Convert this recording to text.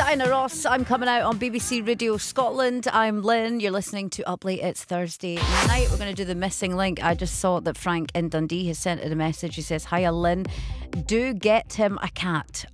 Diana Ross. I'm coming out on BBC Radio Scotland. I'm Lynn. You're listening to Up Late. It's Thursday night. We're going to do the missing link. I just saw that Frank in Dundee has sent it a message. He says, "Hiya, Lynn. Do get him a cat.